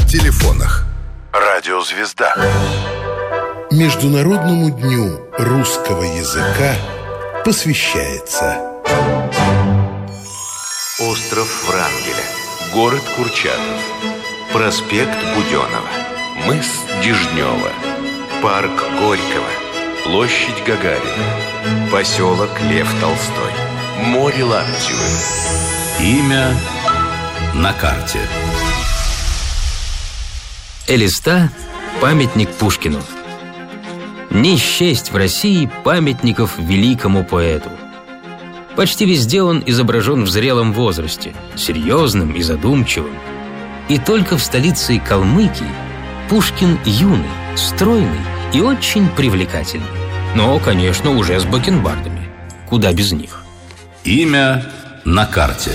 телефонах. Радиозвезда. Международному дню русского языка посвящается остров Врангеля, город Курчатов, проспект Буденова, мыс Дежнева, парк Горького, площадь Гагарина, поселок Лев Толстой, море Лаптевы. Имя на карте. Элиста – памятник Пушкину. Не счесть в России памятников великому поэту. Почти везде он изображен в зрелом возрасте, серьезным и задумчивым. И только в столице Калмыкии Пушкин юный, стройный и очень привлекательный. Но, конечно, уже с бакенбардами. Куда без них. Имя на карте.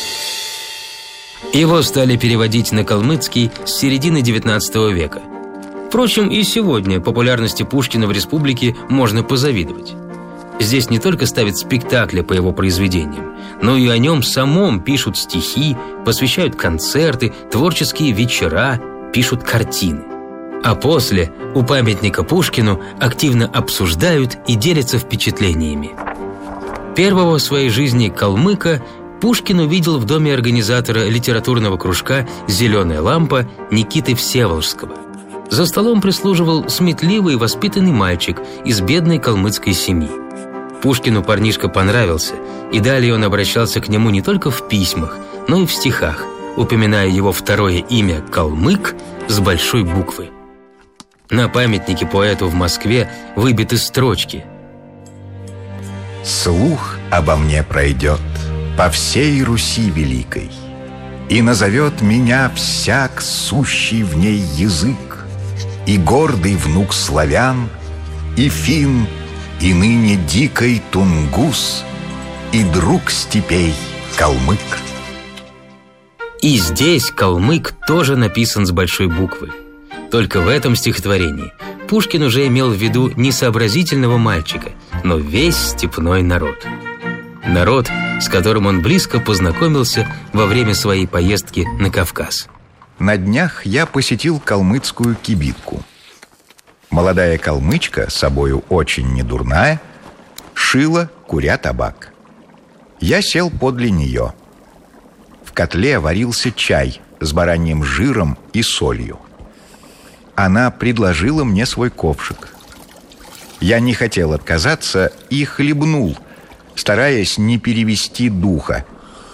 Его стали переводить на калмыцкий с середины XIX века. Впрочем, и сегодня популярности Пушкина в республике можно позавидовать. Здесь не только ставят спектакли по его произведениям, но и о нем самом пишут стихи, посвящают концерты, творческие вечера, пишут картины. А после у памятника Пушкину активно обсуждают и делятся впечатлениями. Первого в своей жизни калмыка Пушкин увидел в доме организатора литературного кружка «Зеленая лампа» Никиты Всеволожского. За столом прислуживал сметливый и воспитанный мальчик из бедной калмыцкой семьи. Пушкину парнишка понравился, и далее он обращался к нему не только в письмах, но и в стихах, упоминая его второе имя «Калмык» с большой буквы. На памятнике поэту в Москве выбиты строчки: «Слух обо мне пройдет по всей Руси великой, и назовет меня всяк сущий в ней язык, и гордый внук славян, и фин, и ныне дикой тунгус, и друг степей калмык». И здесь калмык тоже написан с большой буквы. Только в этом стихотворении Пушкин уже имел в виду не сообразительного мальчика, но весь степной народ. Народ, с которым он близко познакомился во время своей поездки на Кавказ. На днях я посетил калмыцкую кибитку. Молодая калмычка, собою очень недурная, шила, куря табак. Я сел подле нее. В котле варился чай с бараньим жиром и солью. Она предложила мне свой ковшик. Я не хотел отказаться и хлебнул, стараясь не перевести духа.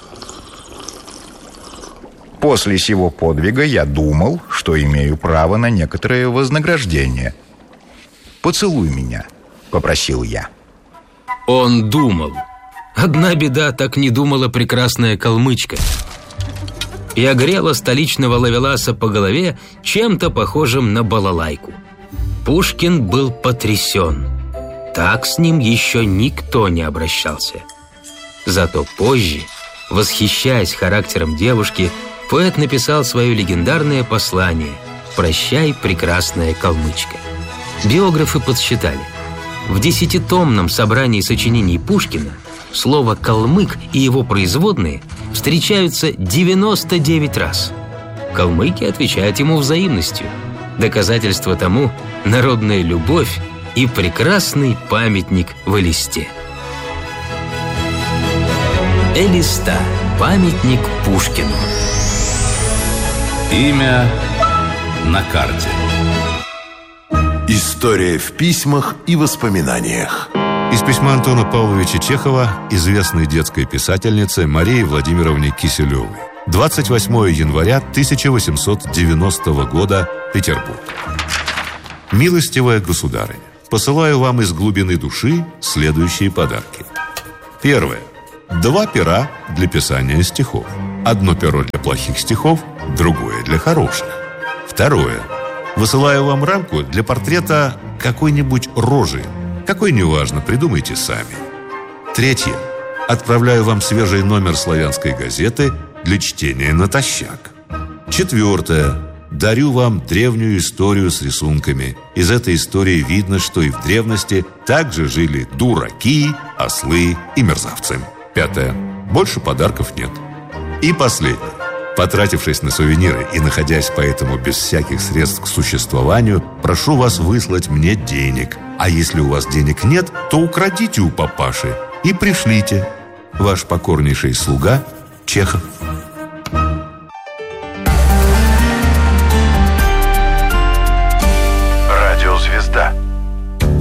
После сего подвига я думал, что имею право на некоторое вознаграждение. «Поцелуй меня», — попросил я. Он думал. Одна беда, так не думала прекрасная калмычка. И огрела столичного ловеласа по голове чем-то похожим на балалайку. Пушкин был потрясен. Так с ним еще никто не обращался. Зато позже, восхищаясь характером девушки, поэт написал свое легендарное послание «Прощай, прекрасная калмычка». Биографы подсчитали. В 10-томном собрании сочинений Пушкина слово «калмык» и его производные встречаются 99 раз. Калмыки отвечают ему взаимностью. Доказательство тому – народная любовь и прекрасный памятник в Элисте. Элиста – памятник Пушкину. Имя на карте. История в письмах и воспоминаниях. Из письма Антона Павловича Чехова известной детской писательнице Марии Владимировне Киселевой. 28 января 1890 года, Петербург. «Милостивая государыня, посылаю вам из глубины души следующие подарки. Первое. 2 пера для писания стихов. Одно перо для плохих стихов, другое для хороших. Второе. Высылаю вам рамку для портрета какой-нибудь рожи. Какой, неважно, придумайте сами. Третье. Отправляю вам свежий номер славянской газеты для чтения натощак. Четвертое. Дарю вам древнюю историю с рисунками. Из этой истории видно, что и в древности также жили дураки, ослы и мерзавцы. Пятое. Больше подарков нет. И последнее. Потратившись на сувениры и находясь поэтому без всяких средств к существованию, прошу вас выслать мне денег. А если у вас денег нет, то украдите у папаши и пришлите. Ваш покорнейший слуга Чехов.